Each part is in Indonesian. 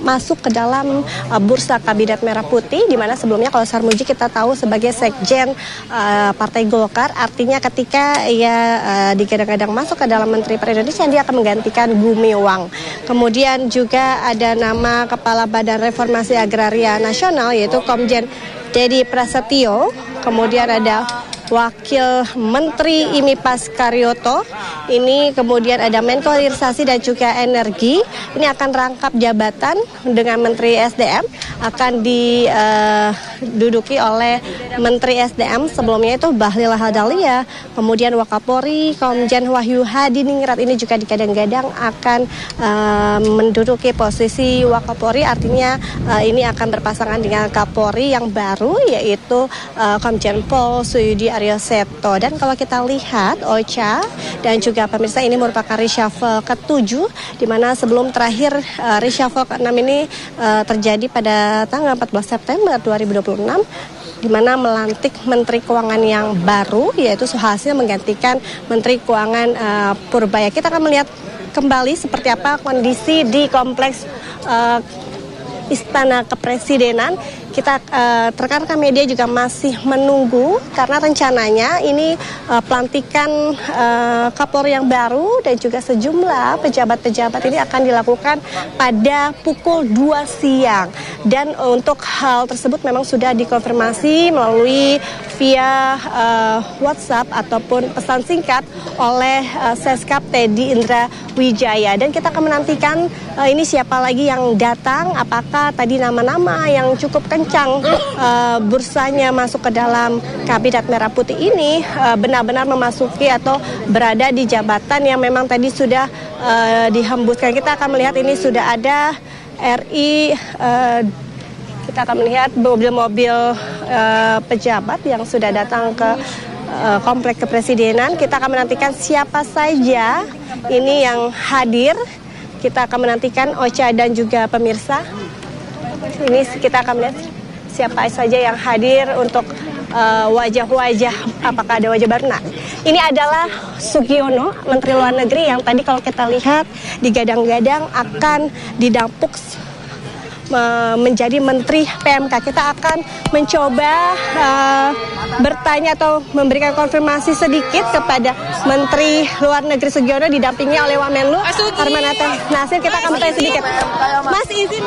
masuk ke dalam bursa Kabinet Merah Putih, di mana sebelumnya kalau Sarmuji kita tahu sebagai sekjen Partai Golkar, artinya ketika ia digadang-gadang masuk ke dalam Menteri Perindustrian, dia akan menggantikan Gumiwang. Kemudian juga ada nama Kepala Badan Reformasi Agraria Nasional, yaitu Komjen Dedi Prasetyo. Kemudian ada Wakil Menteri Imipas Karyoto, ini kemudian ada Menko Hilirisasi dan juga Energi, ini akan rangkap jabatan dengan Menteri SDM, akan diduduki oleh Menteri SDM sebelumnya itu Bahlil Lahadalia, kemudian Wakapolri Komjen Wahyu Hadiningrat ini juga digadang-gadang akan menduduki posisi Wakapolri, artinya ini akan berpasangan dengan Kapolri yang baru yaitu Komjen Pol Suyudi Aryo Seto. Dan kalau kita lihat Ocha dan juga pemirsa, ini merupakan reshuffle ke-7, di mana sebelum terakhir reshuffle ke-6 ini terjadi pada tanggal 14 September 2026, di mana melantik Menteri Keuangan yang baru yaitu Suhasil menggantikan Menteri Keuangan Purbaya. Kita akan melihat kembali seperti apa kondisi di kompleks Istana Kepresidenan. Kita rekan-rekan media juga masih menunggu karena rencananya ini pelantikan Kapolri yang baru dan juga sejumlah pejabat-pejabat ini akan dilakukan pada pukul 2 siang. Dan untuk hal tersebut memang sudah dikonfirmasi melalui via WhatsApp ataupun pesan singkat oleh Seskap Teddy Indra Wijaya. Dan kita akan menantikan ini siapa lagi yang datang, apakah tadi nama-nama yang cukup kencang bursanya masuk ke dalam Kabinet Merah Putih ini benar-benar memasuki atau berada di jabatan yang memang tadi sudah dihembuskan. Kita akan melihat ini sudah ada RI, kita akan melihat mobil-mobil pejabat yang sudah datang ke kompleks kepresidenan. Kita akan menantikan siapa saja ini yang hadir. Kita akan menantikan Ocha dan juga pemirsa. Ini kita akan melihat siapa saja yang hadir untuk wajah-wajah, apakah ada wajah baru. Nah, ini adalah Sugiono, Menteri Luar Negeri yang tadi kalau kita lihat digadang-gadang akan didapuk menjadi Menteri PMK. Kita akan mencoba bertanya atau memberikan konfirmasi sedikit kepada Menteri Luar Negeri Sugiono didampingi oleh Wamenlu Armanata Nasir. Kita akan bertanya sedikit. Mas izin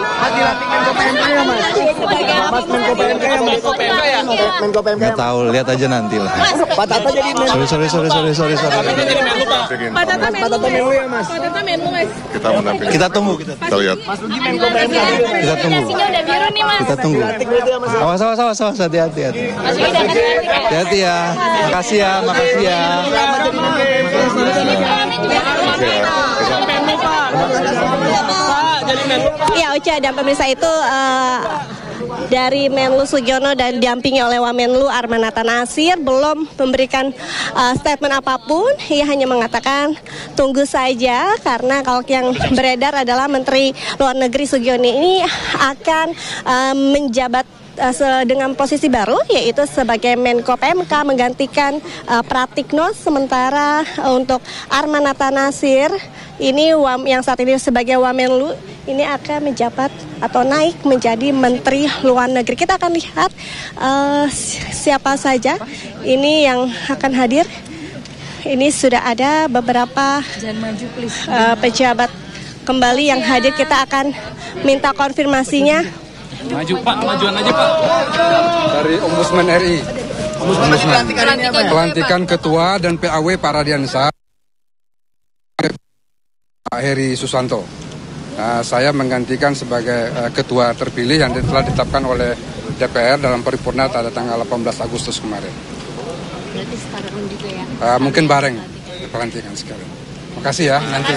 Menko PMK nggak tahu, lihat aja nanti lah. Pak Tata jadi sorry. Pak Tata Menlu ya Mas. Kita menampilkan. Kita tunggu. Kita lihat. Mas Lugi Menko PMK. Kita tunggu. Udah biru nih Mas. Kita tunggu. Awas, hati-hati. Hati-hati ya. Makasih ya. Ya, Ocha dan pemirsa itu dari Menlu Sugiono dan didampingi oleh Wamenlu Armanata Nasir belum memberikan statement apapun. Ia hanya mengatakan tunggu saja, karena kalau yang beredar adalah Menteri Luar Negeri Sugiono ini akan menjabat dengan posisi baru yaitu sebagai Menko PMK menggantikan Pratikno, sementara untuk Armanata Nasir ini yang saat ini sebagai Wamenlu ini akan menjabat atau naik menjadi Menteri Luar Negeri. Kita akan lihat siapa saja ini yang akan hadir. Ini sudah ada beberapa pejabat kembali yang hadir. Kita akan minta konfirmasinya. Maju Pak, majuan aja Pak. Dari Ombudsman RI. Pelantikan Ketua dan PAW Pak Radiansa, Pak Heri Susanto. Saya menggantikan sebagai ketua terpilih yang telah ditetapkan oleh DPR dalam paripurna pada tanggal 18 Agustus kemarin. Berarti sekarang juga ya? Mungkin bareng pelantikan sekali. Makasih ya. Nanti.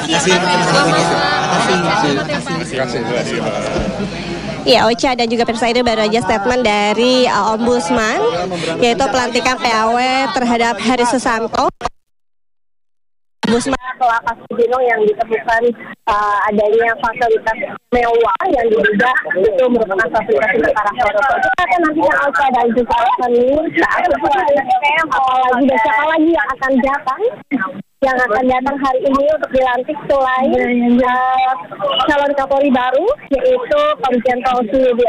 Terima kasih. Ya, Ocha dan juga pemirsa, ini baru aja statement dari Ombudsman, yaitu pelantikan PAW terhadap Heri Susanto. Ombudsman telah kasus yang ditemukan adanya fasilitas mewah yang diduga itu merupakan fasilitas untuk para koruptor. Kita akan nantikan Ocha dan juga pemirsa apalagi dan siapa lagi yang akan datang yang akan datang hari ini untuk dilantik selain calon Kapolri baru, yaitu Komjen Pol Suyudi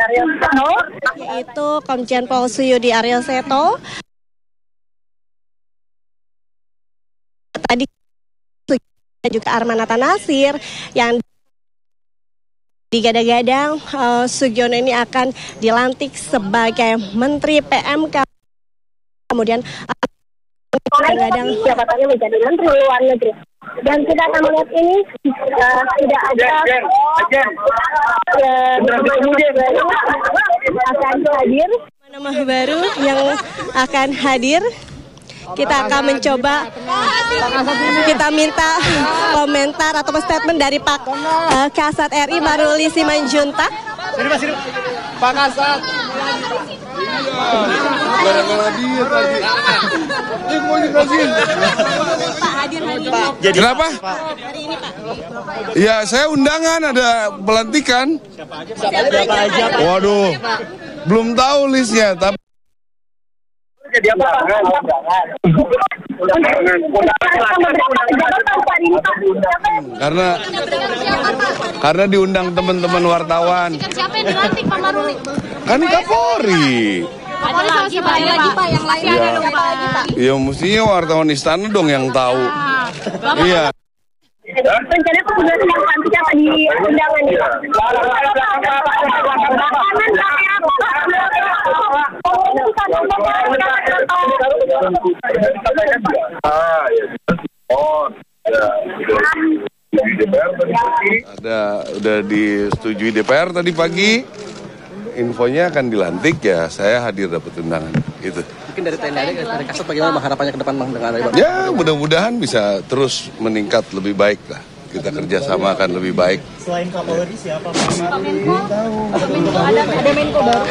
Aryo Seto. Tadi juga Armanata Nasir yang digadang-gadang Sugiono ini akan dilantik sebagai Menteri PMK. Kemudian kadang jabatannya menjadi Menteri Luar Negeri. Dan kita akan melihat ini tidak ada akan hadir nama baru yang akan hadir. Kita akan mencoba, kita minta komentar atau statement dari Pak Kasat RI Maruli Simanjuntak. Pak Kasat. Kenapa? Ya, saya undangan ada pelantikan. Waduh, belum tahu listnya, tapi karena diundang teman-teman wartawan. Siapa yang dilantik Pak Maruli? Kan Kapolri. Ada lagi Pak yang lain ada dong Pak. Ya mestinya wartawan istana dong yang tahu. Iya. Rencana kemudian yang nanti akan di undangan itu. Udah disetujui DPR tadi pagi. Infonya akan dilantik ya, saya hadir dapat undangan. Itu. Mungkin dari TNI, dari Kasat bagaimana Bang harapannya ke depan Bang dengan ada? Ya, mudah-mudahan bisa terus meningkat lebih baik lah. Kita kerjasama akan lebih baik. Selain Kapolri siapa Pak? Ada Menko baru.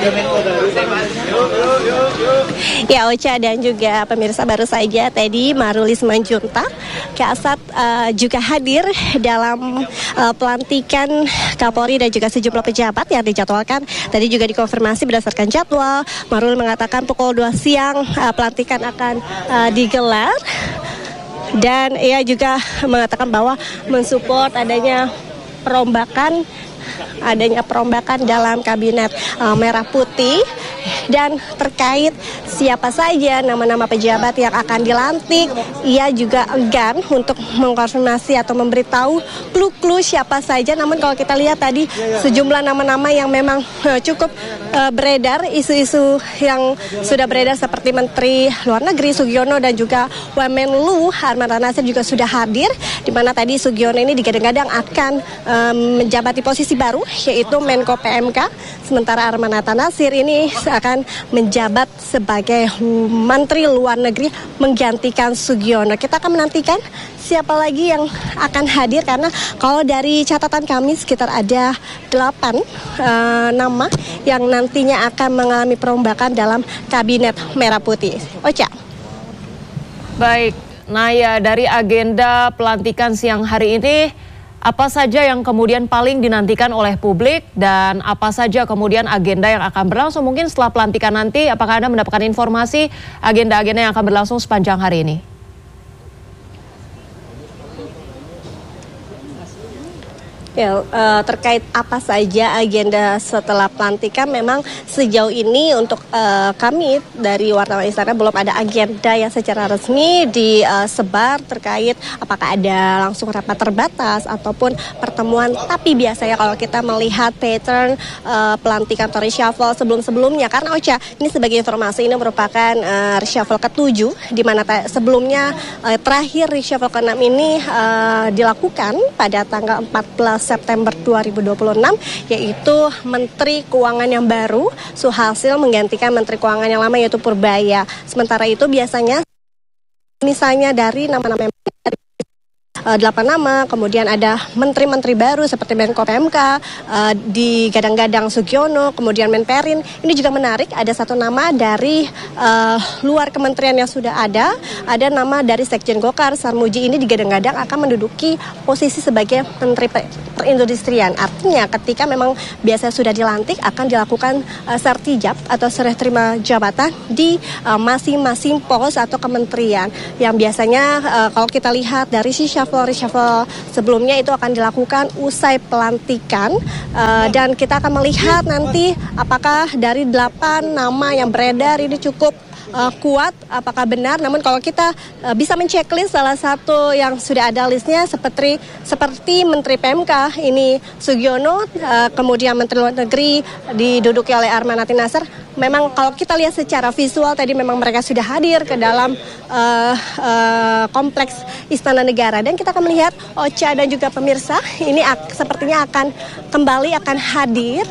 Ya, Ocha dan juga pemirsa, baru saja tadi Maruli Simanjuntak Kasat juga hadir dalam pelantikan Kapolri dan juga sejumlah pejabat yang dijadwalkan. Tadi juga dikonfirmasi berdasarkan jadwal. Maruli mengatakan pukul 2 siang pelantikan akan digelar. Dan ia juga mengatakan bahwa mensupport adanya perombakan dalam kabinet Merah Putih. Dan terkait siapa saja nama-nama pejabat yang akan dilantik, ia juga enggan untuk mengkonfirmasi atau memberitahu clue-clue siapa saja. Namun kalau kita lihat tadi sejumlah nama-nama yang memang cukup beredar, isu-isu yang sudah beredar seperti Menteri Luar Negeri Sugiono dan juga Wamenlu Armanata Nasir juga sudah hadir, di mana tadi Sugiono ini digadang-gadang akan menjabati posisi baru, yaitu Menko PMK, sementara Armanata Nasir ini akan menjabat sebagai Menteri Luar Negeri menggantikan Sugiono. Kita akan menantikan siapa lagi yang akan hadir, karena kalau dari catatan kami sekitar ada 8 nama yang nantinya akan mengalami perombakan dalam kabinet Merah Putih. Ocha. Baik, Naya, dari agenda pelantikan siang hari ini, apa saja yang kemudian paling dinantikan oleh publik dan apa saja kemudian agenda yang akan berlangsung mungkin setelah pelantikan nanti? Apakah Anda mendapatkan informasi agenda-agenda yang akan berlangsung sepanjang hari ini? Ya, terkait apa saja agenda setelah pelantikan, memang sejauh ini untuk kami dari wartawan istana belum ada agenda yang secara resmi disebar terkait apakah ada langsung rapat terbatas ataupun pertemuan. Tapi biasanya kalau kita melihat pattern pelantikan atau reshuffle sebelum-sebelumnya, karena Ocha, ini sebagai informasi, ini merupakan reshuffle ke-7, di mana sebelumnya terakhir reshuffle ke-6 ini dilakukan pada tanggal 14 September 2026, yaitu Menteri Keuangan yang baru Suhasil menggantikan Menteri Keuangan yang lama, yaitu Purbaya. Sementara itu biasanya misalnya dari nama-nama 8 nama, kemudian ada menteri-menteri baru seperti Menko PMK, digadang-gadang Sugiono, kemudian Menperin. Ini juga menarik, ada satu nama dari luar kementerian yang sudah ada nama dari Sekjen Golkar, Sarmuji ini digadang-gadang akan menduduki posisi sebagai Menteri Perindustrian. Artinya ketika memang biasa sudah dilantik akan dilakukan sertijab atau serah terima jabatan di masing-masing pos atau kementerian yang biasanya kalau kita lihat dari reshuffle sebelumnya itu akan dilakukan usai pelantikan dan kita akan melihat nanti apakah dari 8 nama yang beredar ini cukup kuat, apakah benar. Namun kalau kita bisa menceklis salah satu yang sudah ada listnya seperti Menteri PMK ini Sugiono, kemudian Menteri Luar Negeri diduduki oleh Armanati Nasir. Memang kalau kita lihat secara visual tadi memang mereka sudah hadir ke dalam kompleks Istana Negara dan kita akan melihat Ocha dan juga pemirsa ini sepertinya akan hadir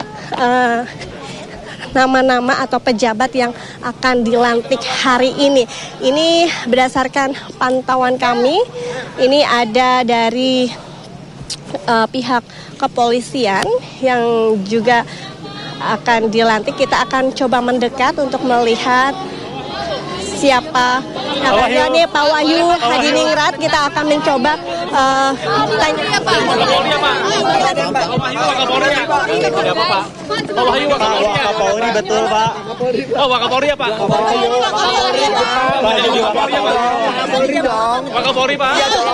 nama-nama atau pejabat yang akan dilantik hari ini. Ini berdasarkan pantauan kami, ini ada dari pihak kepolisian yang juga akan dilantik. Kita akan coba mendekat untuk melihat siapa namanya nih, Pak Wahyu Hadiningrat. Kita akan mencoba tanya Pak Wahyu Wakapolri betul Pak. Oh, Wakapolri ya Pak. Wakapolri dong. Wakapolri Pak.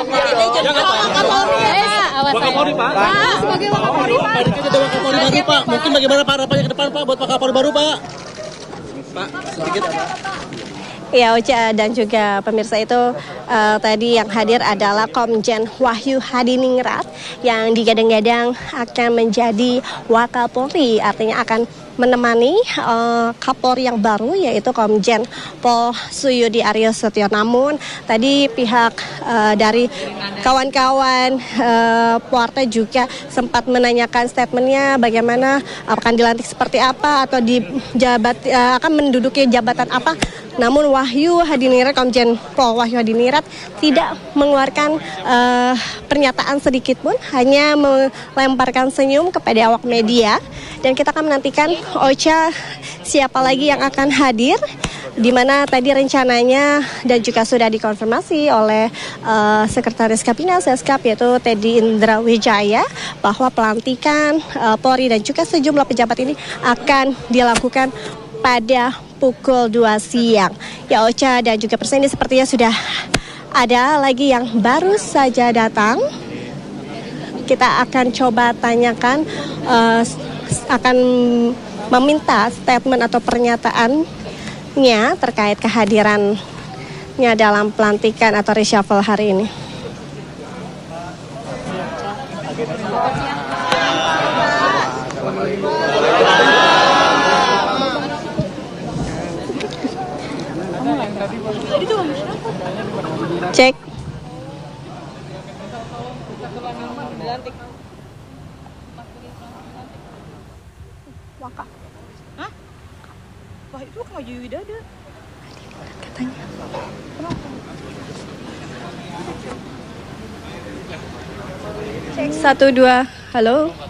Wakapolri Pak. Sebagai Wakapolri Pak. Jadi Wakapolri baru Pak. Mungkin bagaimana Pak harapannya ke depan Pak buat Wakapolri baru Pak? Pak, sedikit apa? Ya, Ocha dan juga pemirsa itu tadi yang hadir adalah Komjen Wahyu Hadiningrat yang digadang-gadang akan menjadi Wakapolri, artinya akan menemani Kapolri yang baru yaitu Komjen Pol Suyudi Aryo Setio. Namun tadi pihak dari kawan-kawan Puarte juga sempat menanyakan statementnya bagaimana akan dilantik seperti apa atau akan menduduki jabatan apa. Namun Wahyu Hadiningrat, Komjen Pol Wahyu Hadiningrat tidak mengeluarkan pernyataan sedikit pun, hanya melemparkan senyum kepada awak media. Dan kita akan menantikan Ocha siapa lagi yang akan hadir, di mana tadi rencananya dan juga sudah dikonfirmasi oleh Sekretaris Kabinet Seskap yaitu Teddy Indra Wijaya bahwa pelantikan Polri dan juga sejumlah pejabat ini akan dilakukan pada pukul 2 siang. Ya, Ocha dan juga Persendi sepertinya sudah ada lagi yang baru saja datang. Kita akan coba tanyakan, akan meminta statement atau pernyataannya terkait kehadirannya dalam pelantikan atau reshuffle hari ini. Cek. Waka. Hah? Wah, itu maju Widada. Katanya. Cek 1 2. Halo.